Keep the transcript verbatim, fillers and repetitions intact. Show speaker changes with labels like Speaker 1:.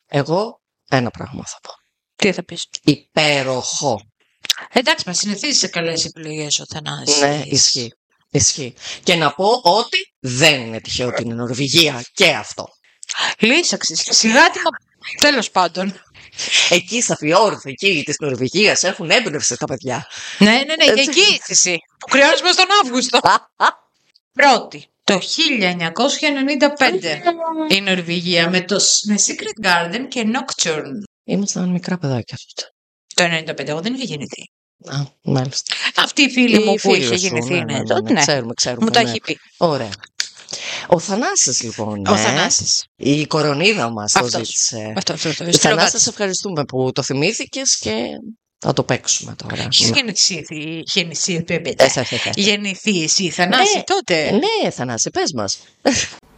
Speaker 1: Εγώ ένα πράγμα θα πω.
Speaker 2: Τι θα πεις?
Speaker 1: Υπέροχο.
Speaker 2: Εντάξει, μας συνηθίζει σε καλές επιλογές ο Θανάσης.
Speaker 1: Ναι, ισχύει. Ισχύει. Και να πω ότι δεν είναι τυχαίο ότι είναι Νορβηγία και αυτό.
Speaker 2: Λύσαξες. Συγκράτημα, τέλος πάντων.
Speaker 1: Εκεί στα φιόρδ, εκεί της Νορβηγίας έχουν έμπνευση τα παιδιά.
Speaker 2: Ναι, ναι, ναι,
Speaker 1: Έτσι.
Speaker 2: και εγγύηση που κρυώνεις μες τον Αύγουστο. Πρώτη, το χίλια εννιακόσια ενενήντα πέντε η Νορβηγία με το με Secret Garden και Nocturne.
Speaker 1: Ήμασταν μικρά παιδάκια αυτό.
Speaker 2: Το ενενήντα πέντε εγώ δεν είχα γεννηθεί.
Speaker 1: Α, μάλιστα.
Speaker 2: Αυτή η φίλη
Speaker 1: Η
Speaker 2: μου που
Speaker 1: φίλη
Speaker 2: είχε
Speaker 1: σου,
Speaker 2: γεννηθεί,
Speaker 1: ναι,
Speaker 2: ναι,
Speaker 1: ναι, ναι,
Speaker 2: τότε,
Speaker 1: ναι,
Speaker 2: ναι.
Speaker 1: ξέρουμε, ξέρουμε,
Speaker 2: Μου τα
Speaker 1: ναι.
Speaker 2: έχει πει.
Speaker 1: Ωραία. Ο Θανάσης λοιπόν,
Speaker 2: Ο
Speaker 1: ε,
Speaker 2: Θανάσης.
Speaker 1: η κορονίδα μας το
Speaker 2: Αυτός.
Speaker 1: ζήτησε.
Speaker 2: Αυτό, αυτό, αυτό.
Speaker 1: Θανάση, σε ευχαριστούμε που το θυμήθηκες και θα το παίξουμε τώρα.
Speaker 2: Έχεις
Speaker 1: Ναι.
Speaker 2: γεννηθεί, γεννηθεί,
Speaker 1: Ε, θα, θα, θα.
Speaker 2: γεννηθεί εσύ, Θανάση,
Speaker 1: Ναι,
Speaker 2: τότε.
Speaker 1: Ναι, Θανάση, πες μας.